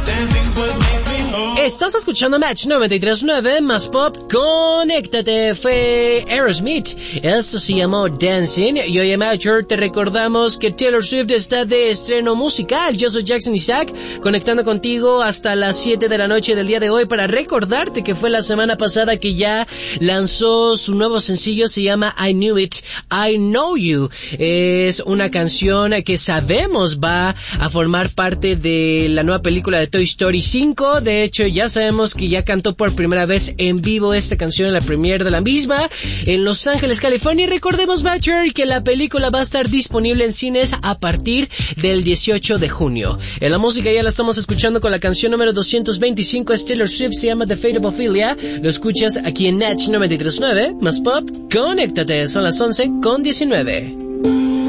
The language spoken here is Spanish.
Estás escuchando Match 93.9 más pop. Conéctate, fue Aerosmith. Esto se llamó Dancing. Y hoy en Match te recordamos que Taylor Swift está de estreno musical. Yo soy Jackson Isaac, conectando contigo hasta las 7 de la noche del día de hoy para recordarte que fue la semana pasada que ya lanzó su nuevo sencillo. Se llama I Knew It, I Know You. Es una canción que sabemos va a formar parte de la nueva película de Toy Story 5. De hecho, ya sabemos que ya cantó por primera vez en vivo esta canción en la premiere de la misma en Los Ángeles, California. Y recordemos, Batcher, que la película va a estar disponible en cines a partir del 18 de junio. En la música ya la estamos escuchando con la canción número 225, es Taylor Swift, se llama The Fate of Ophelia. Lo escuchas aquí en Natch 93.9, más pop. Conéctate, son las 11:19.